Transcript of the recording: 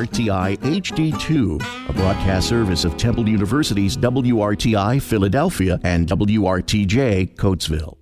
WRTI HD2, a broadcast service of Temple University's WRTI Philadelphia and WRTJ Coatesville.